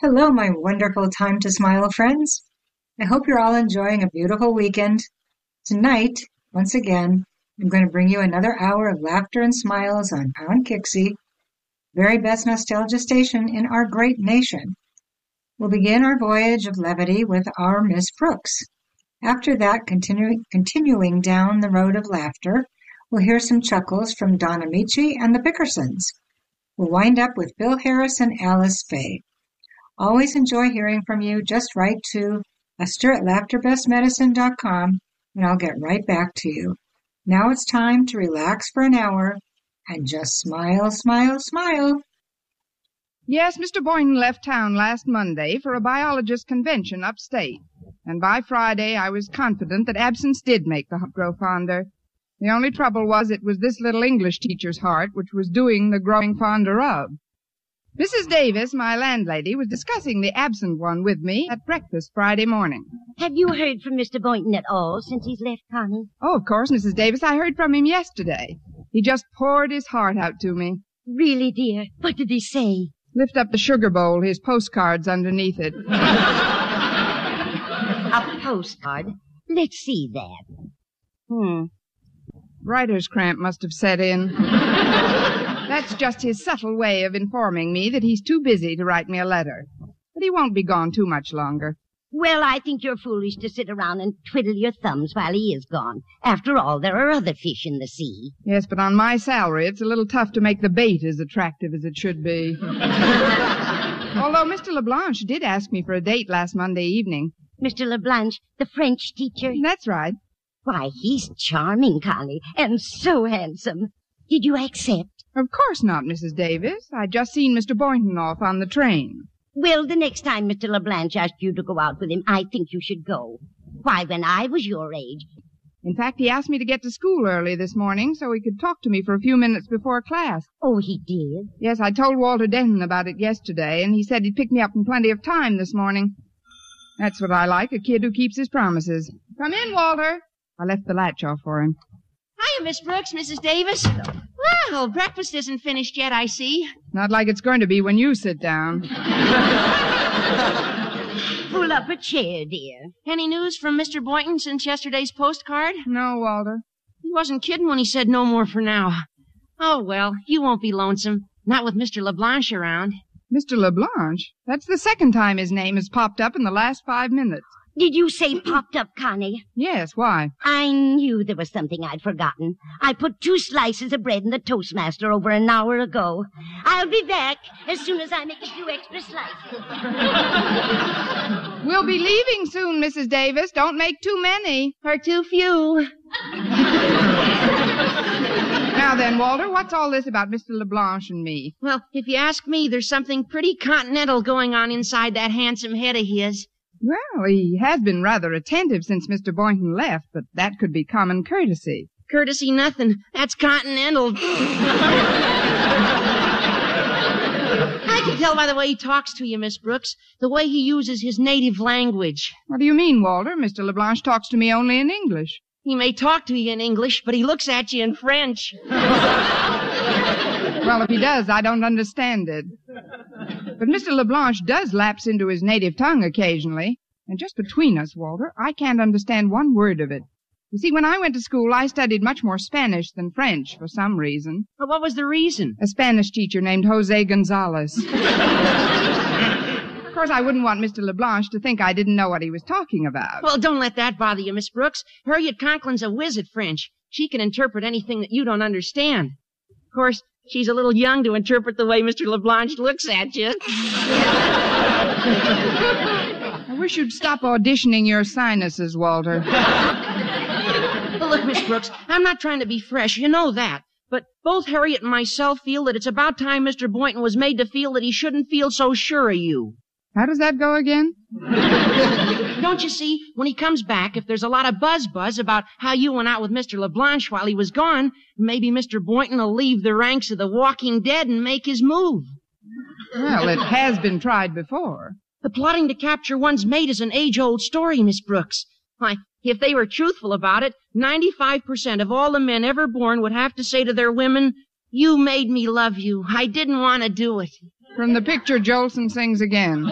Hello, my wonderful Time to Smile friends. I hope you're all enjoying a beautiful weekend. Tonight, once again, I'm going to bring you another hour of laughter and smiles on Aunt Kixie, very best nostalgia station in our great nation. We'll begin our voyage of levity with our Miss Brooks. After that, continuing down the road of laughter, we'll hear some chuckles from Don Amici and the Bickersons. We'll wind up with Bill Harris and Alice Faye. Always enjoy hearing from you. Just write to esther@laughterbestmedicine.com and I'll get right back to you. Now it's time to relax for an hour and just smile, smile, smile. Yes, Mr. Boynton left town last Monday for a biologist convention upstate, and by Friday I was confident that absence did make the heart grow fonder. The only trouble was it was this little English teacher's heart which was doing the growing fonder of. Mrs. Davis, my landlady, was discussing the absent one with me at breakfast Friday morning. Have you heard from Mr. Boynton at all since he's left, Connie? Oh, of course, Mrs. Davis. I heard from him yesterday. He just poured his heart out to me. Really, dear? What did he say? Lift up the sugar bowl, his postcard's underneath it. A postcard? Let's see that. Writer's cramp must have set in. That's just his subtle way of informing me that he's too busy to write me a letter. But he won't be gone too much longer. Well, I think you're foolish to sit around and twiddle your thumbs while he is gone. After all, there are other fish in the sea. Yes, but on my salary, it's a little tough to make the bait as attractive as it should be. Although Mr. LeBlanche did ask me for a date last Monday evening. Mr. LeBlanche, the French teacher? That's right. Why, he's charming, Connie, and so handsome. Did you accept? Of course not, Mrs. Davis. I'd just seen Mr. Boynton off on the train. Well, the next time Mr. LeBlanche asked you to go out with him, I think you should go. Why, when I was your age... In fact, he asked me to get to school early this morning so he could talk to me for a few minutes before class. Oh, he did? Yes, I told Walter Denton about it yesterday, and he said he'd pick me up in plenty of time this morning. That's what I like, a kid who keeps his promises. Come in, Walter. I left the latch off for him. Hiya, Miss Brooks, Mrs. Davis. Well, breakfast isn't finished yet, I see. Not like it's going to be when you sit down. Pull up a chair, dear. Any news from Mr. Boynton since yesterday's postcard? No, Walter. He wasn't kidding when he said no more for now. Oh, well, you won't be lonesome. Not with Mr. LeBlanche around. Mr. LeBlanche? That's the second time his name has popped up in the last 5 minutes. Did you say popped up, Connie? Yes, why? I knew there was something I'd forgotten. I put 2 slices of bread in the toastmaster over an hour ago. I'll be back as soon as I make a few extra slices. We'll be leaving soon, Mrs. Davis. Don't make too many. Or too few. Now then, Walter, what's all this about Mr. LeBlanche and me? Well, if you ask me, there's something pretty continental going on inside that handsome head of his. Well, he has been rather attentive since Mr. Boynton left, but that could be common courtesy. Courtesy nothing. That's continental. I can tell by the way he talks to you, Miss Brooks, the way he uses his native language. What do you mean, Walter? Mr. LeBlanche talks to me only in English. He may talk to you in English, but he looks at you in French. Well, if he does, I don't understand it. But Mr. LeBlanche does lapse into his native tongue occasionally. And just between us, Walter, I can't understand one word of it. You see, when I went to school, I studied much more Spanish than French for some reason. But what was the reason? A Spanish teacher named Jose Gonzalez. Of course, I wouldn't want Mr. LeBlanche to think I didn't know what he was talking about. Well, don't let that bother you, Miss Brooks. Harriet Conklin's a whiz at French. She can interpret anything that you don't understand. Of course, she's a little young to interpret the way Mr. LeBlanche looks at you. I wish you'd stop auditioning your sinuses, Walter. Well, look, Miss Brooks, I'm not trying to be fresh. You know that. But both Harriet and myself feel that it's about time Mr. Boynton was made to feel that he shouldn't feel so sure of you. How does that go again? Don't you see, when he comes back, if there's a lot of buzz about how you went out with Mr. LeBlanche while he was gone, maybe Mr. Boynton will leave the ranks of the Walking Dead and make his move. Well, it has been tried before. The plotting to capture one's mate is an age-old story, Miss Brooks. Why, if they were truthful about it, 95% of all the men ever born would have to say to their women, "You made me love you. I didn't want to do it." From the picture Jolson sings again.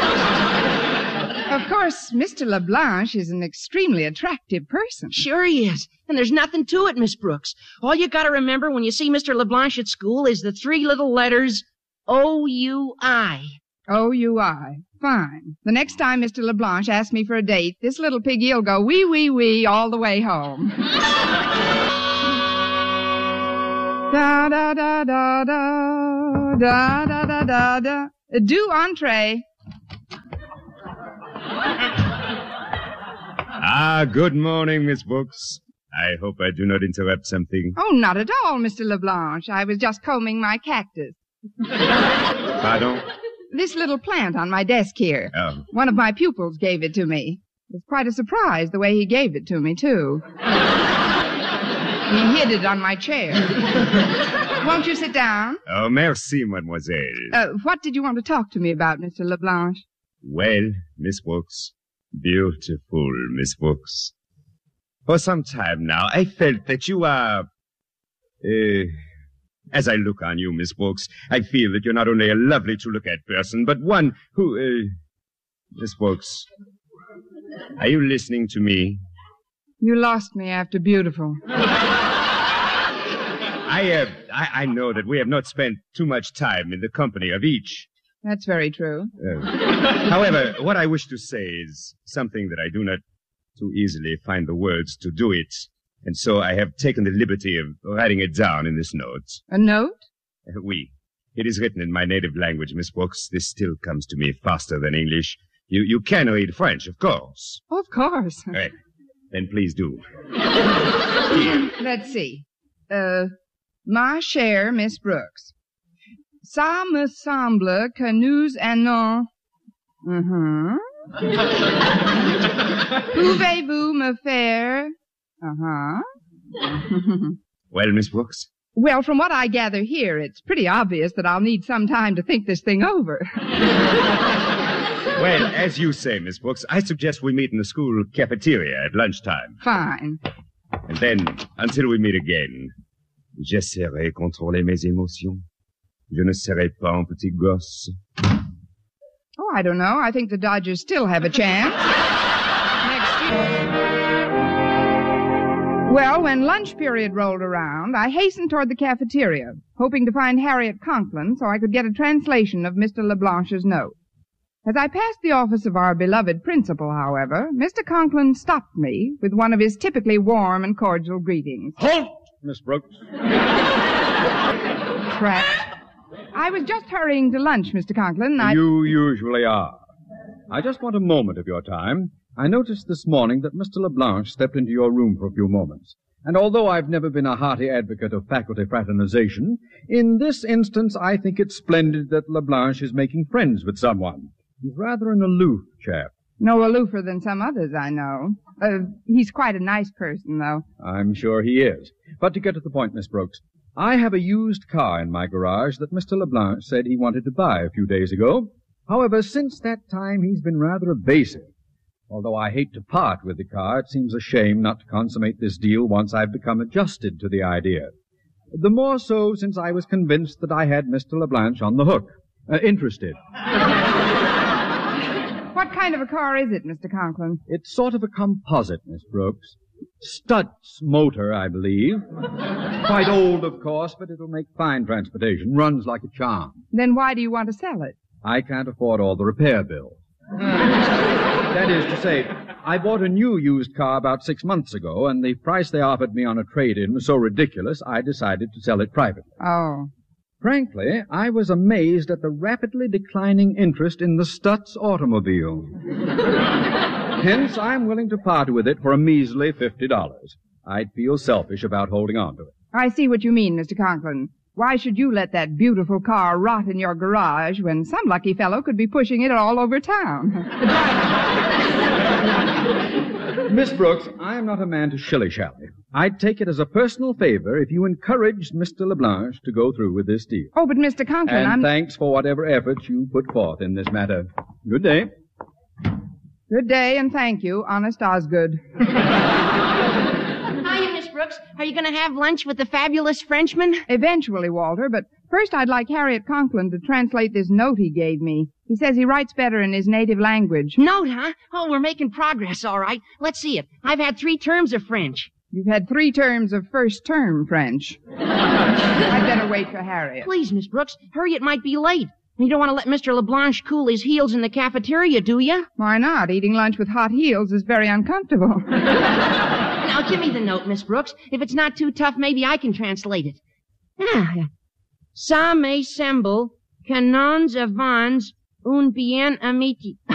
Of course, Mr. LeBlanche is an extremely attractive person. Sure he is. And there's nothing to it, Miss Brooks. All you gotta remember when you see Mr. LeBlanche at school is the 3 little letters O-U-I. O-U-I. Fine. The next time Mr. LeBlanche asks me for a date, this little piggy'll go wee, wee, wee all the way home. Da, da, da, da, da, da, da, da, da, da. Do entree. Good morning, Miss Brooks. I hope I do not interrupt something. Oh, not at all, Mr. LeBlanche. I was just combing my cactus. Pardon? This little plant on my desk here. Oh. One of my pupils gave it to me. It was quite a surprise the way he gave it to me, too. He hid it on my chair. Won't you sit down? Oh, merci, mademoiselle. What did you want to talk to me about, Mr. LeBlanche? Well, Miss Brooks, beautiful Miss Brooks. For some time now, I felt that you are... as I look on you, Miss Brooks, I feel that you're not only a lovely to-look-at person, but one who... Miss Brooks, are you listening to me? You lost me after beautiful. I know that we have not spent too much time in the company of each. That's very true. However, what I wish to say is something that I do not too easily find the words to do it. And so I have taken the liberty of writing it down in this note. A note? Oui. It is written in my native language, Miss Brooks. This still comes to me faster than English. You can read French, of course. Of course. Right. Then please do. Let's see. Ma chère Miss Brooks. Ça me semble que nous allons... Pouvez-vous me faire... Well, Miss Brooks? Well, from what I gather here, it's pretty obvious that I'll need some time to think this thing over. Well, as you say, Miss Brooks, I suggest we meet in the school cafeteria at lunchtime. Fine. And then, until we meet again, j'essaierai contrôler mes émotions. Je ne serai pas un petit gosse. Oh, I don't know. I think the Dodgers still have a chance. Next year. Well, when lunch period rolled around, I hastened toward the cafeteria, hoping to find Harriet Conklin so I could get a translation of Mr. LeBlanche's note. As I passed the office of our beloved principal, however, Mr. Conklin stopped me with one of his typically warm and cordial greetings. Halt, Miss Brooks. Trapped. I was just hurrying to lunch, Mr. Conklin. You usually are. I just want a moment of your time. I noticed this morning that Mr. LeBlanche stepped into your room for a few moments. And although I've never been a hearty advocate of faculty fraternization, in this instance I think it's splendid that LeBlanche is making friends with someone. He's rather an aloof chap. No aloofer than some others I know. He's quite a nice person, though. I'm sure he is. But to get to the point, Miss Brooks, I have a used car in my garage that Mr. LeBlanche said he wanted to buy a few days ago. However, since that time, he's been rather evasive. Although I hate to part with the car, it seems a shame not to consummate this deal once I've become adjusted to the idea. The more so since I was convinced that I had Mr. LeBlanche on the hook. Interested. What kind of a car is it, Mr. Conklin? It's sort of a composite, Miss Brooks. Stutz motor, I believe. Quite old, of course, but it'll make fine transportation. Runs like a charm. Then why do you want to sell it? I can't afford all the repair bills. That is to say, I bought a new used car about 6 months ago, and the price they offered me on a trade-in was so ridiculous, I decided to sell it privately. Oh. Frankly, I was amazed at the rapidly declining interest in the Stutz automobile. Hence, I'm willing to part with it for a measly $50. I'd feel selfish about holding on to it. I see what you mean, Mr. Conklin. Why should you let that beautiful car rot in your garage when some lucky fellow could be pushing it all over town? Miss Brooks, I am not a man to shilly-shally. I'd take it as a personal favor if you encouraged Mr. LeBlanche to go through with this deal. Oh, but Mr. Conklin, And thanks for whatever efforts you put forth in this matter. Good day. Good day, and thank you, Honest Osgood. Hiya, Miss Brooks. Are you going to have lunch with the fabulous Frenchman? Eventually, Walter, but First, I'd like Harriet Conklin to translate this note he gave me. He says he writes better in his native language. Note, huh? Oh, we're making progress, all right. Let's see it. I've had 3 terms of French. You've had 3 terms of first-term French. I'd better wait for Harriet. Please, Miss Brooks, Harriet might be late. You don't want to let Mr. LeBlanc cool his heels in the cafeteria, do you? Why not? Eating lunch with hot heels is very uncomfortable. Now, give me the note, Miss Brooks. If it's not too tough, maybe I can translate it. Ça me semble que nous avons un bien amitié.